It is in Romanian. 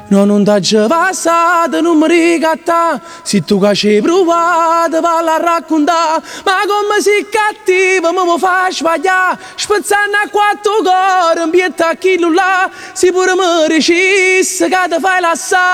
non t'ha passato, non mi ricatta. Se tu che provata, va a raccontare. Ma come sei cattiva, mi fa sbagliare. Spezzando a quattro cuore, un pietto a chi là. Si pure mi dicesse che ti fai lassare.